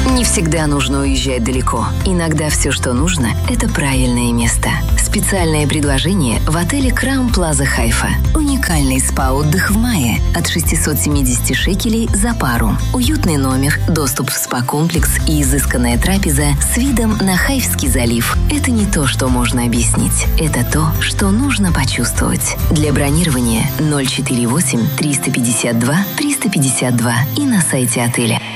Не всегда нужно уезжать далеко. Иногда все, что нужно, это правильное место. Специальное предложение в отеле Краун Плаза Хайфа. Уникальный спа-отдых в мае от 670 шекелей за пару. Уютный номер, доступ в спа-комплекс и изысканная трапеза с видом на Хайфский залив. Это не то, что можно объяснить. Это то, что нужно почувствовать. Для бронирования 048 352 352 и на сайте отеля.